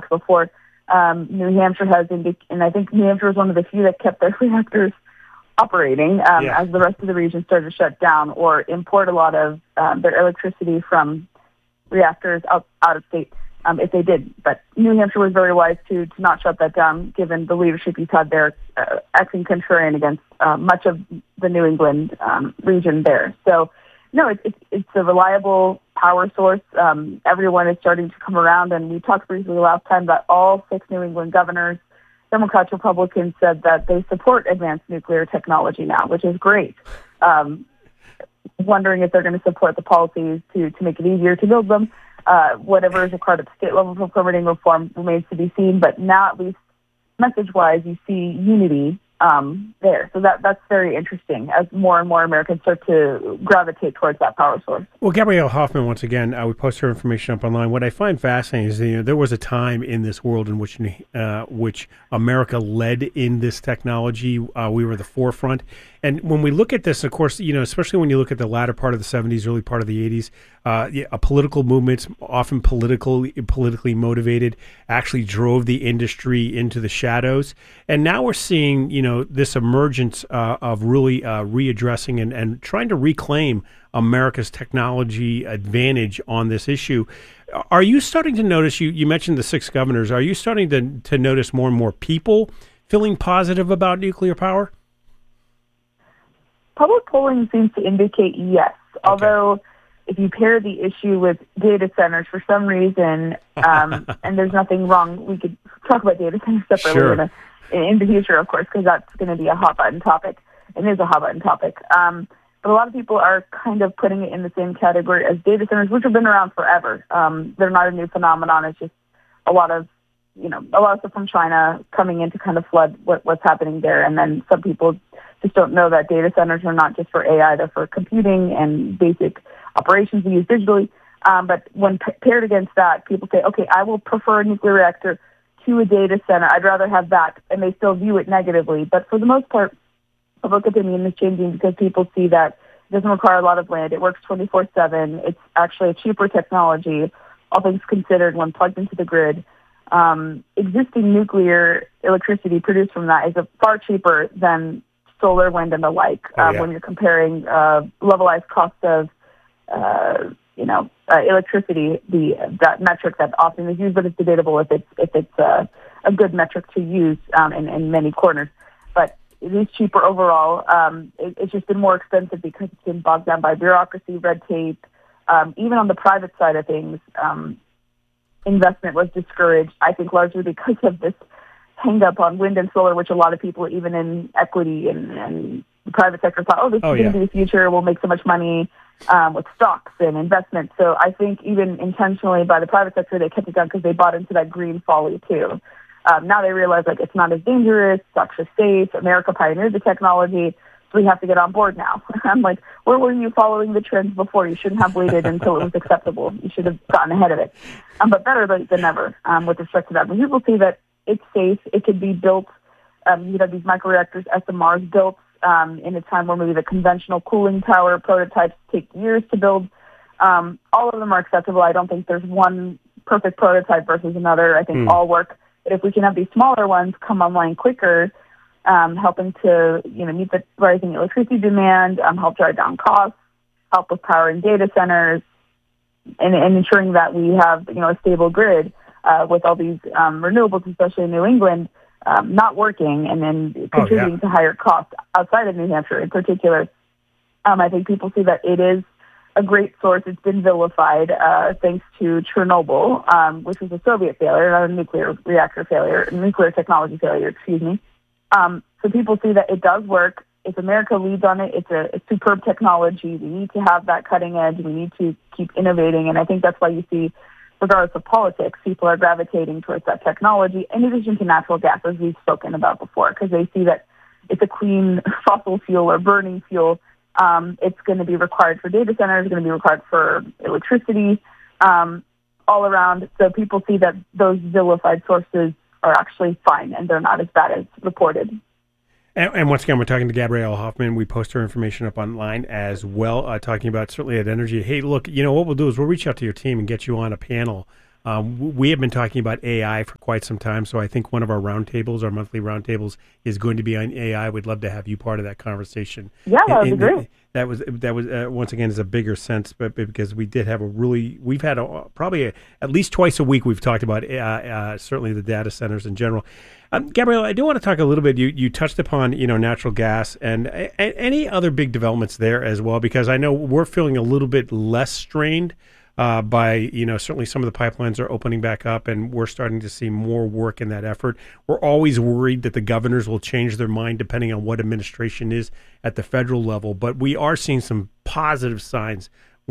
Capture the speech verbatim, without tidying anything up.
weeks before. Um, New Hampshire has, indi- and I think New Hampshire was one of the few that kept their reactors operating um, yeah. as the rest of the region started to shut down or import a lot of um, their electricity from reactors out, out of state um, if they did. But New Hampshire was very wise to to not shut that down, given the leadership he's had there, uh, acting contrarian against uh, much of the New England um, region there. So, no, it's, it's, it's a reliable power source. Um, everyone is starting to come around, and we talked briefly last time that all six New England governors, Democrats, Republicans, said that they support advanced nuclear technology now, which is great. Um, wondering if they're going to support the policies to, to make it easier to build them. Uh, whatever is required at the state level for permitting reform remains to be seen, but now at least message-wise, you see unity um, there. So that that's very interesting as more and more Americans start to gravitate towards that power source. Well, Gabrielle Hoffmann, once again, I would post her information up online. What I find fascinating is that, you know, there was a time in this world in which uh, which America led in this technology. Uh, we were the forefront. And when we look at this, of course, you know, especially when you look at the latter part of the seventies, early part of the eighties, uh, a political movements, often political, politically motivated, actually drove the industry into the shadows. And now we're seeing, you know, this emergence uh, of really uh, readdressing and, and trying to reclaim America's technology advantage on this issue. Are you starting to notice, you, you mentioned the six governors, are you starting to, to notice more and more people feeling positive about nuclear power? Public polling seems to indicate yes, okay. Although if you pair the issue with data centers for some reason, um, and there's nothing wrong, we could talk about data centers separately sure. in, a, in the future, of course, because that's going to be a hot-button topic. It is a hot-button topic. Um, but a lot of people are kind of putting it in the same category as data centers, which have been around forever. Um, they're not a new phenomenon. It's just a lot of, you know, a lot of stuff from China coming in to kind of flood what, what's happening there. And then some people just don't know that data centers are not just for A I, they're for computing and basic operations we use digitally. Um, but when p- paired against that, people say, okay, I will prefer a nuclear reactor to a data center. I'd rather have that. And they still view it negatively. But for the most part, public opinion is changing because people see that it doesn't require a lot of land. It works twenty-four seven. It's actually a cheaper technology, all things considered, when plugged into the grid. Um, existing nuclear electricity produced from that is a far cheaper than solar, wind, and the like oh, uh, yeah. when you're comparing uh, levelized cost of, uh, you know, uh, electricity, the that metric that often is used, but it's debatable if it's if it's uh, a good metric to use um, in, in many corners. But it is cheaper overall. Um, it, it's just been more expensive because it's been bogged down by bureaucracy, red tape. Um, even on the private side of things, um, investment was discouraged, I think largely because of this hang up on wind and solar, which a lot of people, even in equity and, and the private sector, thought, oh, this oh, is yeah. going to be the future. We'll make so much money um, with stocks and investment. So I think even intentionally by the private sector, they kept it down because they bought into that green folly too. Um, now they realize like it's not as dangerous, it's actually safe. America pioneered the technology, so we have to get on board now. I'm like, where were you following the trends before? You shouldn't have waited until it was acceptable. You should have gotten ahead of it. Um, but better than, than never um, with respect to that. When people see that it's safe, it can be built, um, you know, these microreactors, S M Rs, built um, in a time where maybe the conventional cooling tower prototypes take years to build. Um, all of them are acceptable. I don't think there's one perfect prototype versus another. I think mm. all work. But if we can have these smaller ones come online quicker, um, helping to, you know, meet the rising electricity demand, um, help drive down costs, help with powering data centers, and, and ensuring that we have, you know, a stable grid uh, with all these um, renewables, especially in New England, um, not working and then contributing oh, yeah. to higher costs outside of New Hampshire in particular. Um, I think people see that it is a great source. It's been vilified uh, thanks to Chernobyl, um, which was a Soviet failure, not a nuclear reactor failure, nuclear technology failure, excuse me. Um, so people see that it does work. If America leads on it, it's a, a superb technology. We need to have that cutting edge. We need to keep innovating. And I think that's why you see, regardless of politics, people are gravitating towards that technology, in addition to natural gas, as we've spoken about before, because they see that it's a clean fossil fuel or burning fuel. Um, it's going to be required for data centers, it's going to be required for electricity, um, all around. So people see that those vilified sources are actually fine and they're not as bad as reported. And, and once again, we're talking to Gabrielle Hoffmann. We post her information up online as well, uh, talking about certainly at Energy. Hey, look, you know, what we'll do is we'll reach out to your team and get you on a panel Um, we have been talking about A I for quite some time, so I think one of our roundtables, our monthly roundtables, is going to be on A I. We'd love to have you part of that conversation. Yeah, that would be great. That was that was uh, once again is a bigger sense, but because we did have a really we've had a, probably a, at least twice a week we've talked about uh, uh, certainly the data centers in general. Um, Gabrielle, I do want to talk a little bit. You you touched upon you know natural gas and a, a, any other big developments there as well, because I know we're feeling a little bit less strained uh, by you know certainly some of the pipelines are opening back up, and we're starting to see more work in that effort. We're always worried that the governors will change their mind depending on what administration is at the federal level, but we are seeing some positive signs